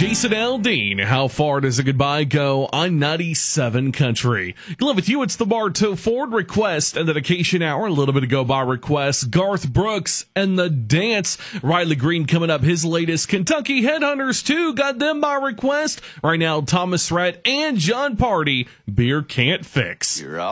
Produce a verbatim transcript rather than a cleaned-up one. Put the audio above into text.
Jason Aldean, how far does a goodbye go on ninety-seven Country? Glad with you, it's the Bartow Ford Request and Dedication Hour. A little bit of go by requests. Garth Brooks and The Dance. Riley Green coming up, his latest. Kentucky Headhunters too, got them by request. Right now, Thomas Rhett and John Party, Beer Can't Fix. You're all